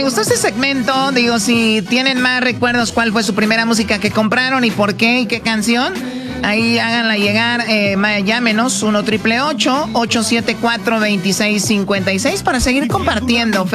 Me gustó este segmento, digo, si tienen más recuerdos, ¿cuál fue su primera música que compraron y por qué y qué canción? Ahí háganla llegar, llámenos 1-888-874-2656 para seguir compartiendo.